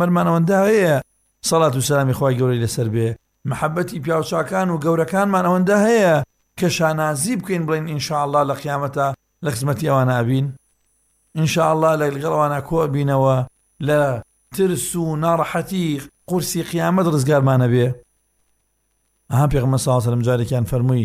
پێغەمبەرمان ئەوەندە هەیە سەڵات و سەلامی خوای گەورەی لەسەر بێ محەبەتی پیاوچاکان و گەورەکانمان ئەوەندە هەیە کە شانازی بکەین بڵێن ئینشاءالله لە قیامەتە لە خزمەتی ئەوانە ئەبین ئینشاءالله لەگەڵ ئەوانە کۆ بینەوە لە ترس و ناڕەحەتی قورسی قیامەت ڕزگارمانە بێ ئەها پێغەمبەر صلی الله علیه و سەلەم جارێکیان فەرمووی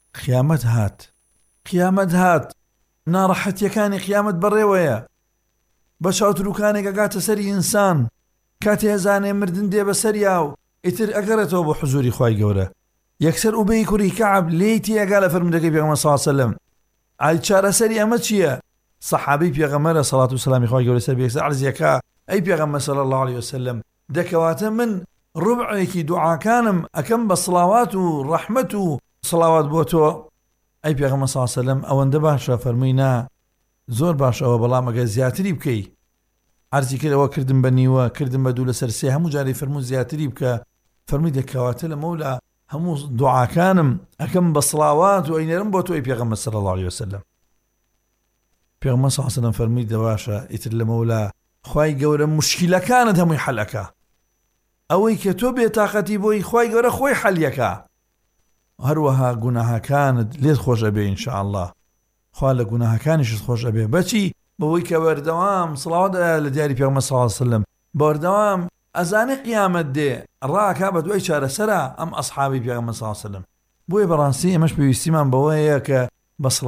قیامەت هات ناڕەحەتیەکانی قیامەت بەڕێوەیە بە چاوتروکانێک ئەگاتە سەری ئینسان کاتێ هەزانێ مردن دێ بەسەریا و ئیتر ئەگەڕێتەوە بۆ حوزوری خوای گەورە یەکسەر ئوبەی کوڕی کەعب لێی تێگا لە فەرمودەکەی پێغەمبەر صلی الله علیه و سەلەم ئای چارەسەری ئەمە چییە سەحابەی پێغەمبەرە سەڵات و سەلامی خوای گەورەی لەسەر بێ یەکسەر عەرزیەکە ئەی پێغەمبەر صلی الله علیه و سەلەم دەکەواتە من ڕوبعێکی دوعاکانم ئەکەم بە سڵاوات و ڕەحمەت و سڵاوات بۆ تۆ ئەی پێغەمبەر صلی الله علیه و سەلەم ئەوەندە باشە فەرمووی نا زۆر باشەوە بەڵام ئەگەر زیاتری بکەی عەرزی کردەوە کردم بە نیوە کردم بە دوو لەسەر سێ هەموو جارێ فەرموو زیاتری بکە فەرمووی دەکەواتە لە مەولا هەموو دوعاکانم ئەکەم بە سڵاوات و ئەینێرم بۆ تۆی پێغەمبەر صلی الله علیه و سەلەم پێغەمبەر صلی الله علیه و سەلەم فەرمووی دەواشە ئیتر لە مەولا خوای گەورە موشکیلەکانت هەمووی حەلەکە ئەوەی کە تۆ بێتاقەتی بۆی خوای گەورە خۆی حەلیەکە هەروەها گوناهەکانت لێت خۆش ئەبێ ئینشاءالله خوا لە گوناهەکانیشت خۆش ئەبێ بەچی بەوەی کە بەردەوام سڵاوات لە دیاری پێغەمبەر صلی الله علیه و سەلەم بەردەوام ئەزانێ قیامەت دێ ڕاکا بە دوای چارەسەرە ئەم ئەصحابی پێغەمبەر صلی الله علیه و سەلەم بۆیە بەڕاستی ئەمەش پێویستیمان بەوەیە کە بە